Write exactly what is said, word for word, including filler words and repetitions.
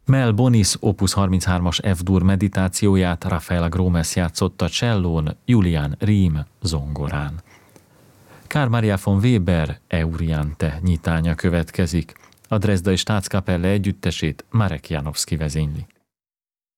Mel Bonis opus harminchármas F-dur meditációját Rafael Gromes játszotta csellón, Julian Riem zongorán. Karl Maria von Weber Euriante nyitánya következik. A Dresdai Staatskapelle együttesét Marek Janowski vezényli.